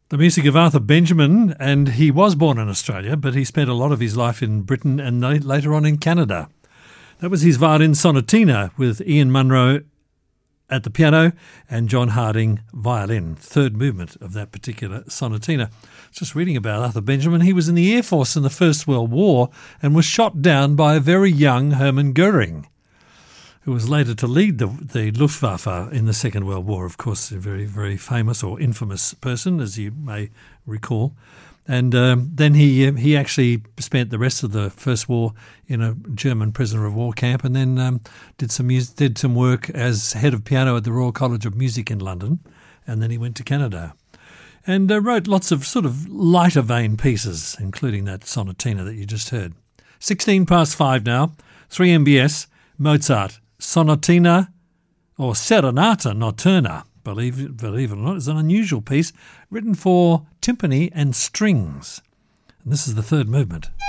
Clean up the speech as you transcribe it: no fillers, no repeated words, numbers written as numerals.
The music of Arthur Benjamin, and he was born in Australia, but he spent a lot of his life in Britain and later on in Canada. That was his violin sonatina with Ian Munro at the piano and John Harding violin, third movement of that particular sonatina. Just reading about Arthur Benjamin, he was in the Air Force in the First World War and was shot down by a very young Hermann Goering, who was later to lead the Luftwaffe in the Second World War. Of course, a very, very famous or infamous person, as you may recall. And then he actually spent the rest of the First War in a German prisoner of war camp, and then did some work as head of piano at the Royal College of Music in London, and then he went to Canada. And wrote lots of sort of lighter vein pieces, including that sonatina that you just heard. 5:16 now, 3MBS, Mozart, Sonatina or Serenata Notturna, believe it or not, is an unusual piece written for timpani and strings. And this is the third movement.